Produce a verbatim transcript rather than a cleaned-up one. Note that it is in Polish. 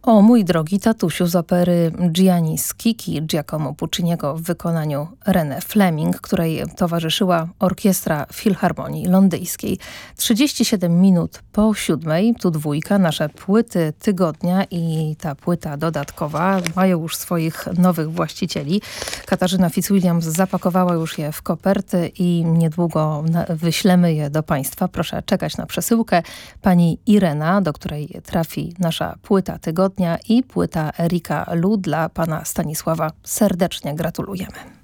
O mój drogi tatusiu z opery Gianni Schicchi Giacomo Pucciniego w wykonaniu René Fleming, której towarzyszyła Orkiestra Filharmonii Londyńskiej. trzydzieści siedem minut po siódmej, tu dwójka, nasze płyty tygodnia i ta płyta dodatkowa mają już swoich nowych właścicieli. Katarzyna Fitzwilliams zapakowała już je w koperty i niedługo wyślemy je do Państwa. Proszę czekać na przesyłkę. Pani Irena, do której trafi nasza płyta tygodnia, i płyta Erika Lu dla pana Stanisława. Serdecznie gratulujemy.